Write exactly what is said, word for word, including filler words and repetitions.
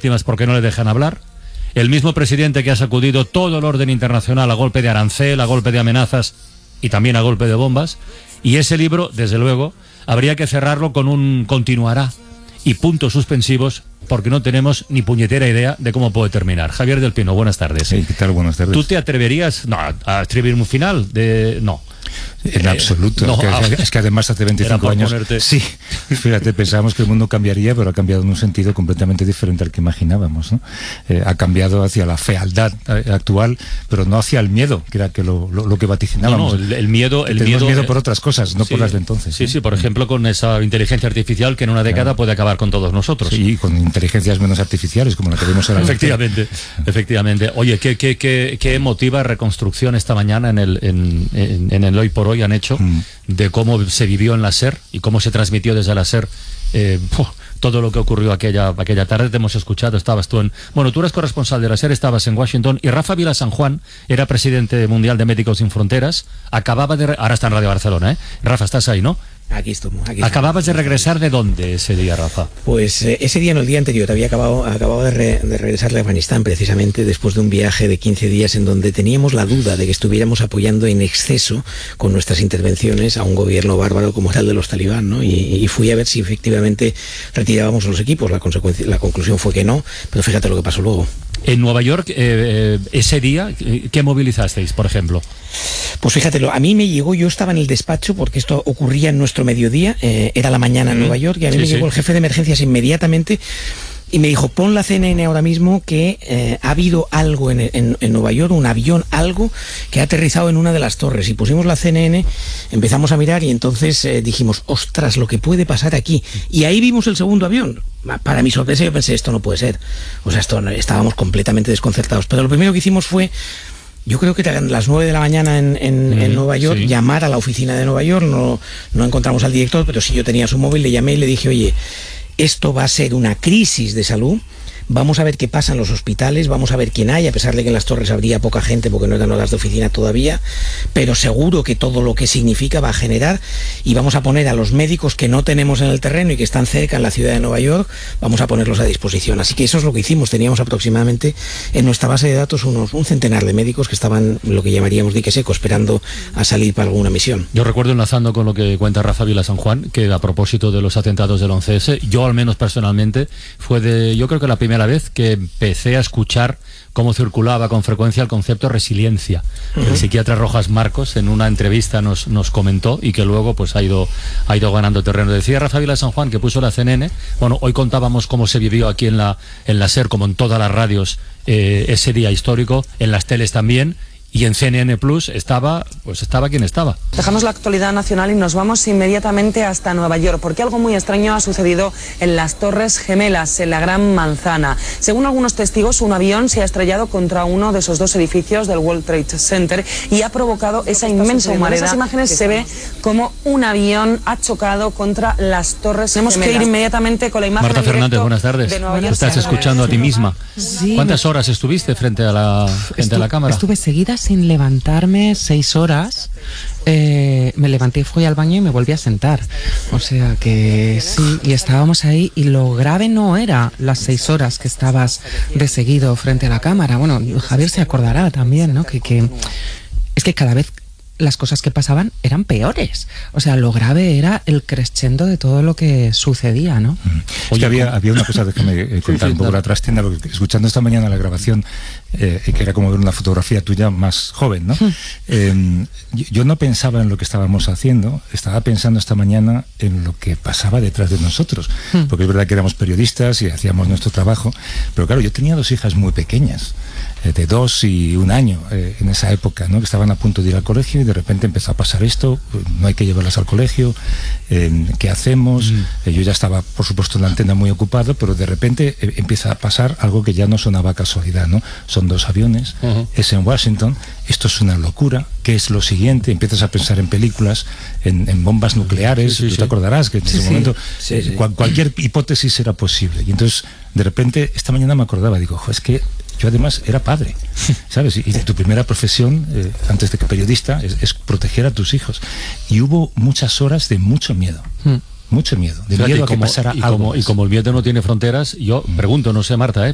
víctimas porque no le dejan hablar. El mismo presidente que ha sacudido todo el orden internacional a golpe de arancel, a golpe de amenazas y también a golpe de bombas. Y ese libro, desde luego, habría que cerrarlo con un continuará y puntos suspensivos, porque no tenemos ni puñetera idea de cómo puede terminar. Javier del Pino, buenas tardes. Sí, ¿qué tal? Buenas tardes. ¿Tú te atreverías no, a escribir un final? De no. En absoluto. no, es, que, ah, es que además hace veinticinco años... Ponerte... Sí, fíjate, pensábamos que el mundo cambiaría, pero ha cambiado en un sentido completamente diferente al que imaginábamos, ¿no? Eh, ha cambiado hacia la fealdad actual, pero no hacia el miedo, que era que lo, lo, lo que vaticinábamos. No, no, el, el miedo... El Tenemos miedo, miedo por otras cosas, no sí, por las de entonces. Sí, ¿eh? sí, por ejemplo, con esa inteligencia artificial que en una década claro. puede acabar con todos nosotros. Sí, y con inteligencias menos artificiales, como la que vemos ahora. Efectivamente, efectivamente. Oye, ¿qué, qué, qué, qué emotiva reconstrucción esta mañana en el, en, en, en el Hoy por Hoy han hecho mm. de cómo se vivió en la SER y cómo se transmitió desde la SER eh, todo lo que ocurrió aquella, aquella tarde. Te hemos escuchado, estabas tú en... Bueno, tú eres corresponsal de la SER, estabas en Washington, y Rafa Vila San Juan era presidente mundial de Médicos Sin Fronteras, acababa de... Ahora está en Radio Barcelona, ¿eh? Rafa, estás ahí, ¿no? Aquí estamos. Aquí ¿Acababas estamos. de regresar de dónde ese día, Rafa? Pues eh, ese día, no, el día anterior, había acabado, acabado de, re, de regresar de Afganistán, precisamente después de un viaje de quince días en donde teníamos la duda de que estuviéramos apoyando en exceso con nuestras intervenciones a un gobierno bárbaro como era el de los talibán, ¿no? Y, y fui a ver si efectivamente retirábamos los equipos. La, consecuencia, la conclusión fue que no, pero fíjate lo que pasó luego. En Nueva York, eh, eh, ese día, ¿qué movilizasteis, por ejemplo? Pues fíjatelo, a mí me llegó, yo estaba en el despacho porque esto ocurría en nuestro mediodía, eh, era la mañana en mm. Nueva York, y a mí sí, me llegó sí. el jefe de emergencias inmediatamente y me dijo, pon la C N N ahora mismo que eh, ha habido algo en, en, en Nueva York, un avión, algo que ha aterrizado en una de las torres. Y pusimos la C N N, empezamos a mirar y entonces eh, dijimos, ostras, lo que puede pasar aquí. Y ahí vimos el segundo avión. Para mi sorpresa yo pensé, esto no puede ser. O sea, esto estábamos completamente desconcertados. Pero lo primero que hicimos fue... Yo creo que eran las nueve de la mañana en, en, mm, en Nueva York, sí. llamar a la oficina de Nueva York, no, no encontramos al director, pero sí yo tenía su móvil, le llamé y le dije, oye, esto va a ser una crisis de salud, vamos a ver qué pasa en los hospitales, vamos a ver quién hay, a pesar de que en las torres habría poca gente porque no eran horas de oficina todavía, pero seguro que todo lo que significa va a generar, y vamos a poner a los médicos que no tenemos en el terreno y que están cerca en la ciudad de Nueva York, vamos a ponerlos a disposición. Así que eso es lo que hicimos. Teníamos aproximadamente en nuestra base de datos unos un centenar de médicos que estaban lo que llamaríamos dique seco, esperando a salir para alguna misión. Yo recuerdo, enlazando con lo que cuenta Rafa Vila San Juan, que a propósito de los atentados del once ese, yo al menos personalmente, fue de, yo creo que la primera vez que empecé a escuchar cómo circulaba con frecuencia el concepto resiliencia. Uh-huh. El psiquiatra Rojas Marcos en una entrevista nos, nos comentó, y que luego pues ha ido, ha ido ganando terreno. Decía Rafa Vila San Juan, que puso la C N N, bueno, hoy contábamos cómo se vivió aquí en la, en la SER, como en todas las radios, eh, ese día histórico, en las teles también. Y en C N N Plus estaba, pues estaba quien estaba. Dejamos la actualidad nacional y nos vamos inmediatamente hasta Nueva York, porque algo muy extraño ha sucedido en las Torres Gemelas, en la Gran Manzana. Según algunos testigos, un avión se ha estrellado contra uno de esos dos edificios del World Trade Center y ha provocado esa inmensa humareda. En esas imágenes se ve como un avión ha chocado contra las Torres Gemelas. Tenemos que ir inmediatamente con la imagen. Marta Fernández, buenas tardes. Te estás escuchando a ti misma. Sí, ¿Cuántas me... horas estuviste frente a la, frente a la cámara? Estuve seguidas sin levantarme seis horas, eh, me levanté, fui al baño y me volví a sentar, o sea que sí, y estábamos ahí, y lo grave no era las seis horas que estabas de seguido frente a la cámara. Bueno, Javier se acordará también, ¿no? Que, que es que cada vez las cosas que pasaban eran peores. O sea, lo grave era el crescendo de todo lo que sucedía, ¿no? Mm. Oye, que había, había una cosa, déjame eh, contar sí, sí, un poco la trastienda, porque escuchando esta mañana la grabación, eh, que era como ver una fotografía tuya más joven, ¿no? Mm. Eh, yo, yo no pensaba en lo que estábamos haciendo, estaba pensando esta mañana en lo que pasaba detrás de nosotros, mm. porque es verdad que éramos periodistas y hacíamos nuestro trabajo, pero claro, yo tenía dos hijas muy pequeñas, eh, de dos y un año, eh, en esa época, ¿no? Que estaban a punto de ir al colegio, y de repente empezó a pasar esto, no hay que llevarlas al colegio, eh, ¿qué hacemos? Mm. Eh, yo ya estaba, por supuesto, en la antena muy ocupado, pero de repente eh, empieza a pasar algo que ya no sonaba casualidad, ¿no? Son dos aviones, uh-huh. es en Washington, esto es una locura, ¿qué es lo siguiente? Empiezas a pensar en películas, en, en bombas nucleares, sí, sí, tú sí. te acordarás que en sí, ese sí. momento sí, sí. Cual, cualquier hipótesis era posible, y entonces de repente esta mañana me acordaba, digo, es que yo además era padre, ¿sabes? Y, y tu primera profesión, eh, antes de que periodista, es, es proteger a tus hijos. Y hubo muchas horas de mucho miedo. Mm. Mucho miedo, de Fíjate, miedo a que como, pasara y algo como, más. Y como el miedo no tiene fronteras, yo pregunto, no sé, Marta, ¿eh?